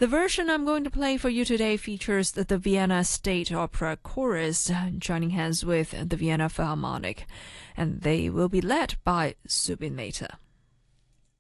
The version I'm going to play for you today features the Vienna State Opera Chorus joining hands with the Vienna Philharmonic, and they will be led by Zubin Mehta.